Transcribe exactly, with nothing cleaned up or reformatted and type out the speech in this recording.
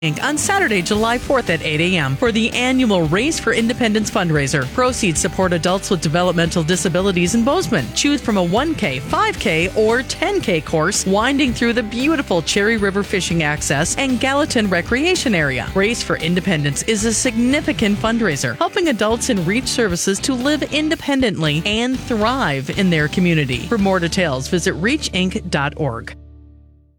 Incorporated on Saturday, July fourth at eight a.m. for the annual Race for Independence fundraiser. Proceeds support adults with developmental disabilities in Bozeman. Choose from a one K, five K, or ten K course winding through the beautiful Cherry River Fishing Access and Gallatin Recreation Area. Race for Independence is a significant fundraiser, helping adults in Reach Services to live independently and thrive in their community. For more details, visit reach inc dot org.